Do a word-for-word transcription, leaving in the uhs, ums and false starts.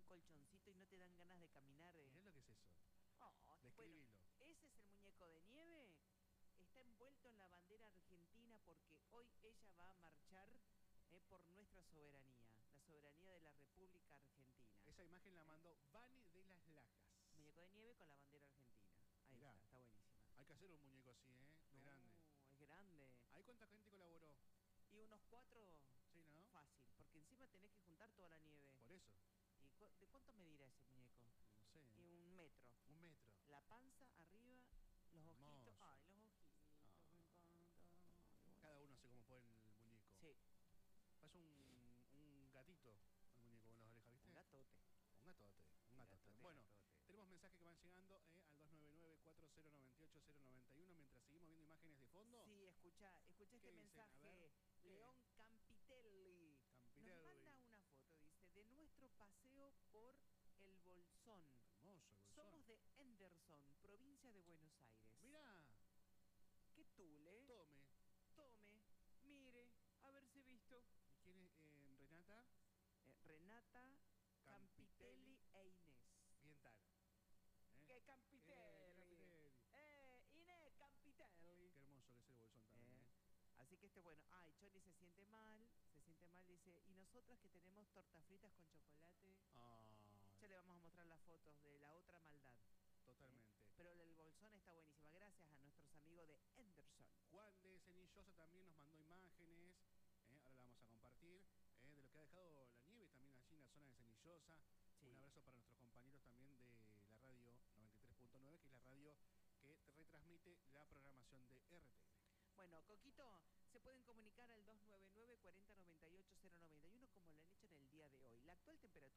colchoncito y no te dan ganas de caminar. Eh. Mirá lo que es eso. Oh, Describilo. bueno, ese es el muñeco de nieve. Está envuelto en la bandera argentina porque hoy ella va a marchar eh, por nuestra soberanía, la soberanía de la República Argentina. Esa imagen la mandó Vani de las Lajas. Muñeco de nieve con la bandera argentina. Ahí Mirá, está, está buenísima. Hay que hacer un muñeco así, ¿eh? No, Grande. es grande. ¿Ahí cuánta gente colaboró? Y unos cuatro, sí, ¿no? Fácil, porque encima tenés que juntar toda la nieve. Por eso. ¿Y cu de cuánto medirá ese muñeco? No sé. Y un metro. Un metro. La panza arriba, los Hermoso. ojitos. Ay, los ojitos, Ah. me encanta. Cada uno hace como puede el muñeco. Sí. Pasa un, un gatito el muñeco con las orejas, ¿viste? Un gatote. Un gatote, un gatote. Gatote, Bueno, gatote. tenemos mensajes que van llegando eh, al dos nueve nueve, cuatro cero nueve ocho, cero nueve uno mientras seguimos viendo imágenes de fondo. Sí, escucha, escucha este dicen? mensaje. León Campitelli. Campitelli. Nos manda una foto, dice, de nuestro paseo por el Bolsón. Hermoso el Bolsón. Somos de Henderson, provincia de Buenos Aires. Mirá. ¿Qué tule? Tome. Tome, mire, haberse visto. ¿Y quién es eh, Renata? Eh, Renata Campitelli, Campitelli e Inés. Bien tal. ¿Eh? ¿Qué Campitelli? Eh, Campitelli. Eh, Inés Campitelli. Qué hermoso que es el Bolsón también, Eh, ¿eh? Así que este, bueno, ay, Choni se siente mal, se siente mal, dice, y nosotras que tenemos tortas fritas con chocolate, Ah, ya le vamos a mostrar las fotos de la otra maldad. totalmente. Eh, pero el Bolsón está buenísima, gracias a nuestros amigos de Henderson. Juan de Cenillosa también nos mandó imágenes, eh, ahora la vamos a compartir, eh, de lo que ha dejado la nieve también allí en la zona de Cenillosa. Sí. Un abrazo para nuestros compañeros también de la radio noventa y tres punto nueve, que es la radio que retransmite la programación de R T N. Bueno, Coquito, se pueden comunicar al dos nueve nueve, cuarenta noventa y ocho, cero noventa y uno como lo han hecho en el día de hoy. La actual temperatura